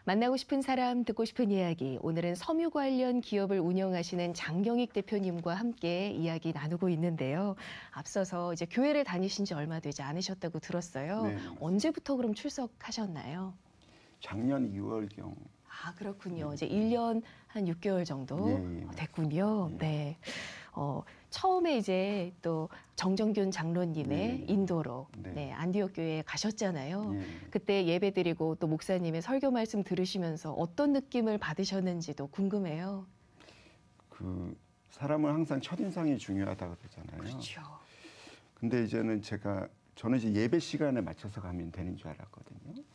만나고 싶은 사람, 듣고 싶은 이야기. 오늘은 섬유 관련 기업을 운영하시는 장경익 대표님과 함께 이야기 나누고 있는데요. 앞서서 이제 교회를 다니신 지 얼마 되지 않으셨다고 들었어요. 네, 맞습니다. 언제부터 그럼 출석하셨나요? 작년 2월경. 아, 그렇군요. 이제 1년 한 6개월 정도 예, 됐군요. 예. 네. 처음에 이제 또 정정균 장로님의 네. 인도로 네. 네, 안디옥 교회에 가셨잖아요. 예. 그때 예배드리고 또 목사님의 설교 말씀 들으시면서 어떤 느낌을 받으셨는지도 궁금해요. 그 사람은 항상 첫인상이 중요하다고 그러잖아요. 그렇죠. 근데 이제는 저는 이제 예배 시간에 맞춰서 가면 되는 줄 알았거든요.